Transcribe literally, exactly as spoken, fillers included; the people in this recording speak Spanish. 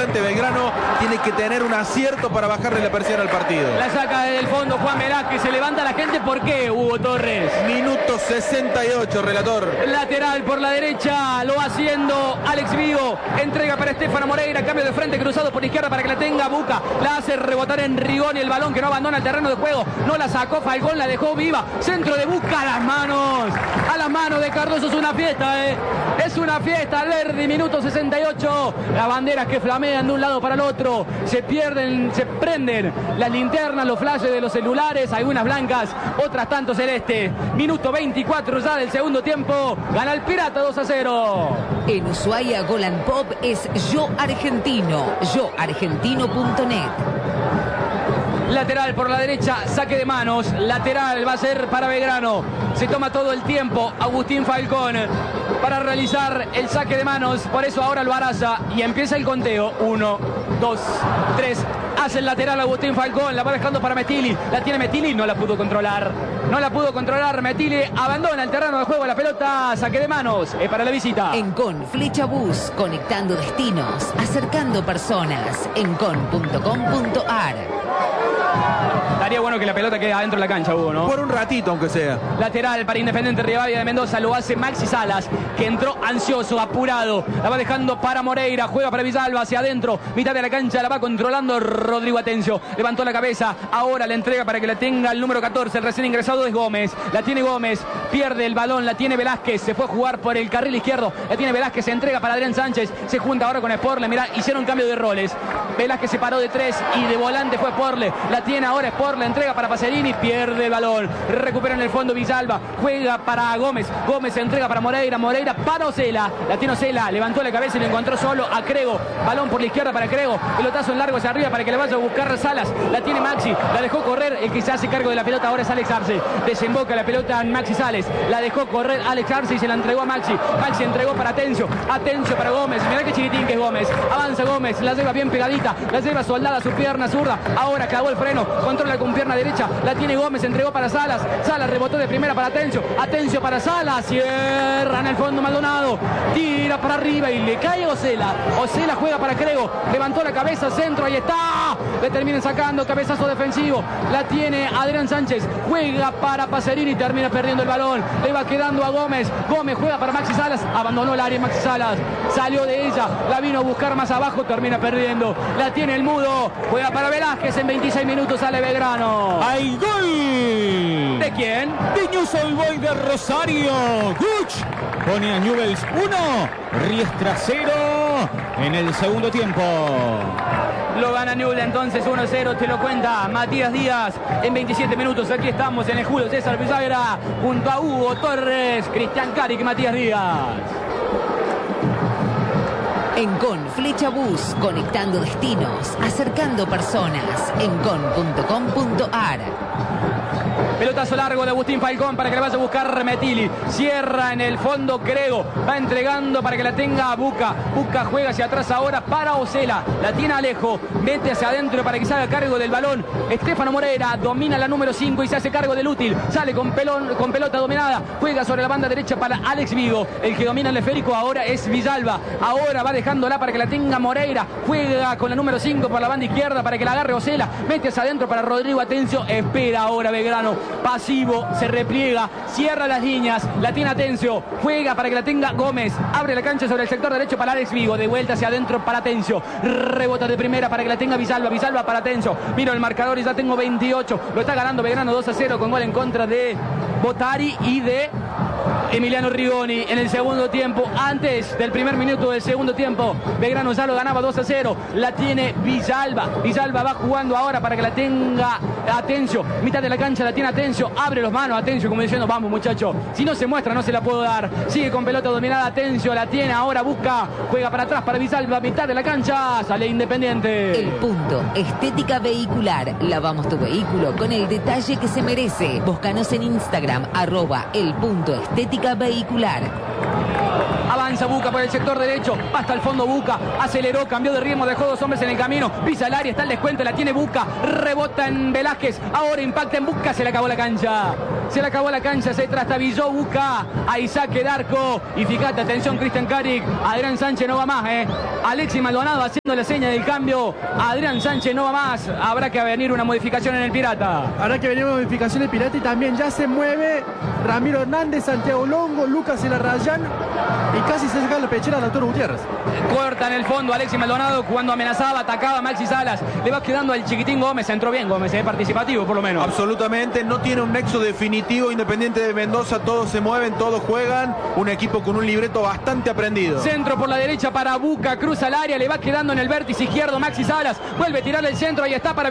adelante Belgrano tiene que tener un acierto para bajarle la persiana al partido. La saca desde el fondo Juan Velázquez, se levanta la gente. ¿Por qué, Hugo Torres? Minuto sesenta y ocho, relator. Lateral por la derecha, lo va haciendo Alex Vigo. Entrega para Estefano Moreira, cambio de frente, cruzado por izquierda para que la tenga Buca. La hace rebotar en Rigoni, el balón que no abandona el terreno de juego. No la sacó Falcón, la dejó viva. Centro de Buca, a las manos. A las manos de Cardoso, es una fiesta, ¿eh? Es una fiesta, Alberdi, minuto sesenta y ocho. Las banderas que flamean de un lado para el otro. Se pierden, se prenden las linternas, los flashes de los celulares. Algunas blancas, otras tanto celeste. Minuto veinticuatro ya del segundo tiempo. Gana el Pirata dos a cero. En Ushuaia, Golan Pop es Yo Argentino. yo argentino punto net. Lateral por la derecha, saque de manos. Lateral va a ser para Belgrano. Se toma todo el tiempo Agustín Falcón para realizar el saque de manos. Por eso ahora lo araza y empieza el conteo. Uno, dos, tres. Hace el lateral Agustín Falcón. La va dejando para Metilli. La tiene Metilli. No la pudo controlar. No la pudo controlar. Metilli abandona el terreno de juego. La pelota, saque de manos. Es para la visita. Encon Flecha Bus. Conectando destinos. Acercando personas. encon punto com punto ar. Estaría bueno que la pelota quede adentro de la cancha, Hugo, ¿no? Por un ratito, aunque sea. Lateral para Independiente Rivadavia de Mendoza. Lo hace Maxi Salas, que entró ansioso, apurado. La va dejando para Moreira. Juega para Villalba hacia adentro. Mitad de la cancha la va controlando Rodrigo Atencio. Levantó la cabeza. Ahora la entrega para que la tenga el número catorce. El recién ingresado es Gómez. La tiene Gómez. Pierde el balón. La tiene Velázquez. Se fue a jugar por el carril izquierdo. La tiene Velázquez. Se entrega para Adrián Sánchez. Se junta ahora con Sporle. Mirá, hicieron cambio de roles. Velázquez se paró de tres y de volante fue Sporle. La tiene ahora Sporle. Entrega para Pacerini. Pierde el balón. Recupera en el fondo Villalba. Juega para Gómez. Gómez se entrega para Moreira. Moreira para Ocela. La tiene Ocela. Levantó la cabeza y lo encontró solo a Crego. Balón por la izquierda para Crego. Pelotazo en largo hacia arriba para que le vaya a buscar Salas. La tiene Maxi. La dejó correr. El que se hace cargo de la pelota ahora es Alex Arce. Desemboca la pelota en Maxi Sales. La dejó correr Alex Arce y se la entregó a Maxi. Maxi entregó para Atencio. Atencio para Gómez. Mirá qué chiquitín que es Gómez. Avanza Gómez. La lleva bien pegadita. La lleva soldada a su pierna zurda. Ahora clavó el freno. Controla con pierna derecha. La tiene Gómez. Entregó para Salas. Salas rebotó de primera para Atencio. Atencio para Salas. Cierra en el fondo Maldonado. Tira para arriba y le cae Ocela. Ocela juega para Crego. Levantó la cabeza. Centro. Ahí está. Le terminan sacando. Cabezazo defensivo. La tiene Adrián Sánchez. Juega para Pacerini y termina perdiendo el balón. Le va quedando a Gómez. Gómez juega para Maxi Salas. Abandonó el área Maxi Salas. Salió de ella. La vino a buscar más abajo. Termina perdiendo. La tiene el Mudo. Juega para Velázquez. En veintiséis minutos sale Belgrano. ¡Hay gol! ¿De quién? De News Old Boy de Rosario. Guch pone a Newell's uno. Riestra cero en el segundo tiempo. Lo gana Newell entonces uno cero, te lo cuenta Matías Díaz en veintisiete minutos. Aquí estamos en el Julio César Villagra junto a Hugo Torres, Cristian Caric y Matías Díaz. Encon Flecha Bus. Conectando destinos. Acercando personas. encon punto com punto ar. Pelotazo largo de Agustín Falcón para que le vaya a buscar Metilli. Cierra en el fondo Crego. Va entregando para que la tenga Buca. Buca juega hacia atrás ahora para Ocela. La tiene Alejo. Mete hacia adentro para que se haga cargo del balón. Estefano Moreira domina la número cinco y se hace cargo del útil. Sale con, pelón, con pelota dominada. Juega sobre la banda derecha para Alex Vigo. El que domina el esférico ahora es Villalba. Ahora va dejándola para que la tenga Moreira. Juega con la número cinco por la banda izquierda para que la agarre Ocela. Mete hacia adentro para Rodrigo Atencio. Espera ahora Belgrano. Pasivo, se repliega, cierra las líneas, la tiene Atencio, juega para que la tenga Gómez, abre la cancha sobre el sector derecho para Alex Vigo, de vuelta hacia adentro para Atencio, rebota de primera para que la tenga Villalba, Villalba para Atencio, miro el marcador y ya tengo veintiocho, lo está ganando Belgrano dos a cero con gol en contra de Botari y de Emiliano Rigoni en el segundo tiempo. Antes del primer minuto del segundo tiempo, Belgrano ya lo ganaba dos a cero. La tiene Villalba. Villalba va jugando ahora para que la tenga Atencio. Mitad de la cancha la tiene Atencio. Abre los manos Atencio como diciendo, vamos muchacho. Si no se muestra no se la puedo dar. Sigue con pelota dominada Atencio. La tiene ahora, busca. Juega para atrás para Villalba. Mitad de la cancha. Sale Independiente. El Punto. Estética vehicular. Lavamos tu vehículo con el detalle que se merece. Búscanos en Instagram, arroba el punto estética vehicular. Avanza Buca por el sector derecho, hasta el fondo Buca, aceleró, cambió de ritmo, dejó dos hombres en el camino, pisa el área, está el descuento, la tiene Buca, rebota en Velázquez, ahora impacta en Buca, se le acabó la cancha. Se le acabó la cancha, se trastabilló, busca a Isaac Darco. Y fíjate, atención, Cristian Caric. Adrián Sánchez no va más, ¿eh? Alexis Maldonado haciendo la seña del cambio. Adrián Sánchez no va más. Habrá que venir una modificación en el Pirata. Habrá que venir una modificación en el Pirata y también ya se mueve Ramiro Hernández, Santiago Longo, Lucas Elarrayán y casi se saca la pechera de Arturo Gutiérrez. Corta en el fondo Alexis Maldonado cuando amenazaba, atacaba Maxi Salas. Le va quedando al chiquitín Gómez. Entró bien Gómez, es participativo por lo menos. Absolutamente, no tiene un nexo definitivo Independiente de Mendoza. Todos se mueven, todos juegan. Un equipo con un libreto bastante aprendido. Centro por la derecha para Buca, cruza al área, le va quedando en el vértice izquierdo Maxi Salas. Vuelve a tirar el centro, ahí está para